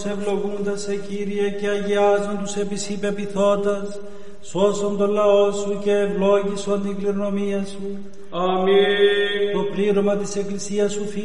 Ευλογούντα σε Κύριε και αγιάζον τους επισή πεποιθώτας, σώσον τον λαό σου και ευλόγησον την κληρονομία σου. Αμήν. Το πλήρωμα της Εκκλησίας σου